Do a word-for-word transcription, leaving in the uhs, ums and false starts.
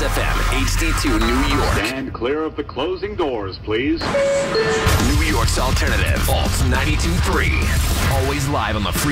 F M, H D two New York. Stand clear of the closing doors, please. New York's alternative, Alt ninety-two point three. Always live on the free